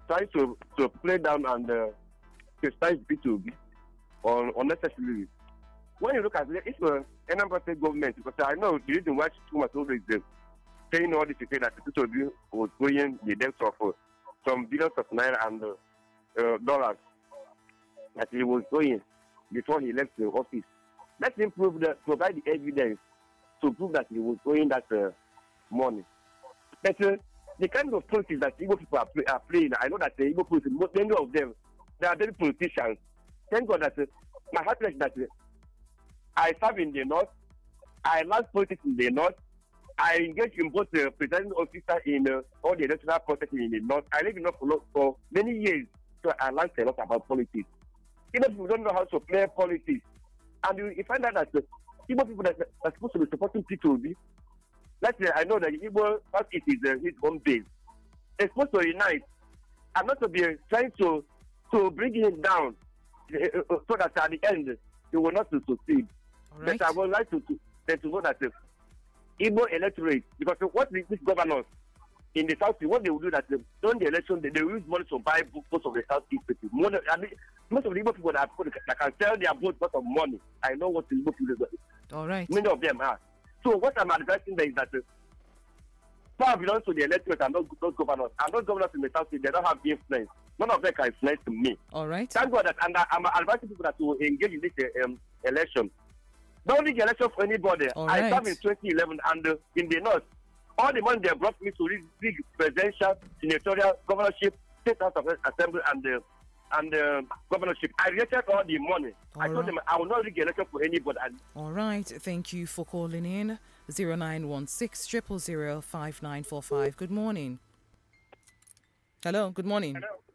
trying to play down and criticize P2B unnecessarily. When you look at it, it's a Anambra State government, because I know the reason why Thomas always saying all this is that P2B was going the debt of some billions of naira and dollars that he was going before he left the office. Let him provide the evidence to prove that he was going that money. But the kind of politics that Igbo people are playing, I know that the Igbo people, many of them, they are very politicians. Thank God that my happiness that I serve in the north, I learn politics in the north, I engage in both the presiding officer in all the electoral processes in the north. I live in North for many years, so I learned a lot about politics. Even if you don't know how to play politics, and you find out that Igbo people that are supposed to be supporting P2B, let's say I know that Igbo Southeast is his home base. They're supposed to unite and not to be trying to bring him down so that at the end he will not succeed. Right. But I would like to know that Igbo electorate, because what these governors in the Southeast, what they will do that during the election, they will use money to buy votes of the Southeast people. Most of the Igbo people that can sell their votes because of money. I know what the Igbo people do. All right. Many of them are. So what I'm advising them is that power belongs to the electorate and not those governors. And those governors in the Southeast, they don't have influence. None of them can influence me. All right. Thank God that, and I'm advising people that to engage in this election. Don't rig election for anybody. All I right. served in 2011, and in the north, all the money they brought me to rig presidential, senatorial, governorship, state house of assembly, and governorship. I rejected all the money. All I told right. them I will not rig election for anybody. All right. Thank you for calling in. 0916 000 5945. Good morning. Hello. Good morning.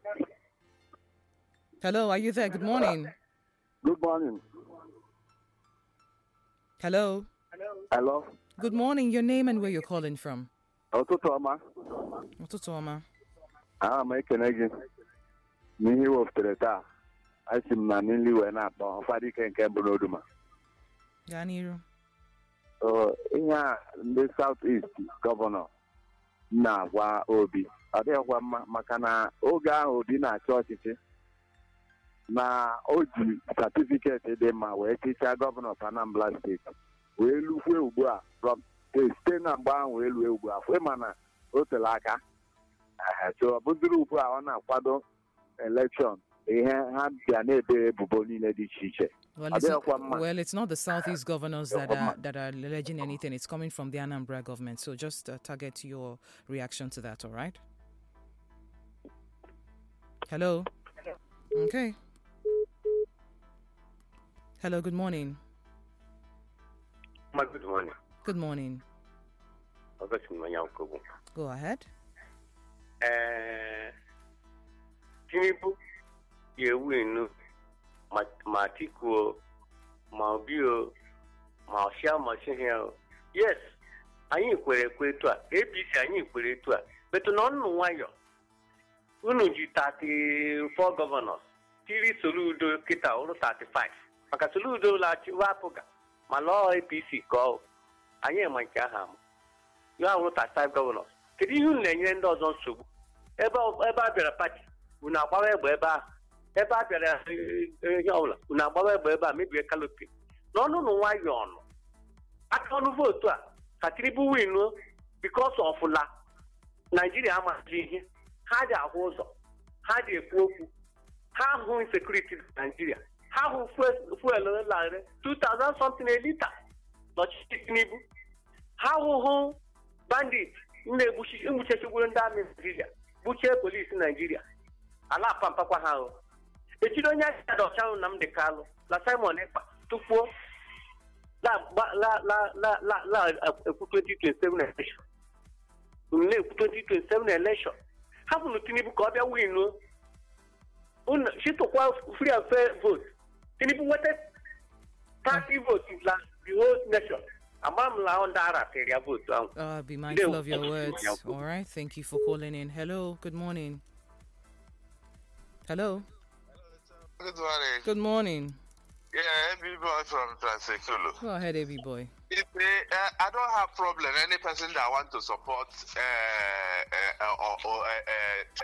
Hello. Are you there? Good morning. Good morning. Hello. Hello. Good morning. Your name and where you're calling from. Ụtụtụ ọma. Ụtụtụ ọma. Aha m ekene gị n'ihe wepụtara taa. Asị m na nili wee na-akpọ ọfadị ike nke mbụ n'Oduma. Gaa n'iru. Ihe a ndị South East gọvanọ na-agwa Obi ọ dịghịkwa mma maka na oge ahụ Obi na-achị ọchịchị na o ji satifiketi dị mma wee chịchaa gọvanọ of Anambra steeti wee lukwe ugbu a site na mgbe ahụ wee lue ugbu a fue mana o tere aka so ọ bụziri ugbu a ọ na-akwado elekshọn ihe ha bịa na-ede ebubo niile dị iche iche. Well, it's not the Southeast governors that are alleging anything. It's coming from the Anambra government. So just target your reaction to that, all right? Hello? Okay. Hello, good morning. Good morning. Good morning. Go ahead. Tinubu, you win. Matiko, Mabio, Marshall, Marshall. Yes, I ain't quite to APC, I ain't quite to but none why you. Unuji 34 governors, Tiri Soludo, Kita, all 35. Makasuludo la Chiwapoga, Malo APC go. I am my Kaham. You are 35 governors. Can you name those on Sub? Eba party, Unawa Beba. Eba yola, una baba maybe a calopi. No, why you on? I can't vote to a tribu win because of La Nigeria. Had a hose, had a poke, how who insecurity Nigeria, how who fuel 2,000 something a liter, not Nibu, how who bandit in the bushes in which you wouldn't damn Nigeria, butcher police in Nigeria. Allah Pampa how. If you don't have a child, I'm the Carlo. La Simon to four. La 2027 election. 2027 election. How will Tinubu copy a win? She took one free and fair vote. Tinubu wanted 30 votes in the whole nation. A mom la on that area vote. Be mindful of your words. All right. Thank you for calling in. Hello. Good morning. Hello. Good morning. Good morning. Yeah, Abby boy from Transekulu. Go ahead, Abby boy. I don't have problem. Any person that want to support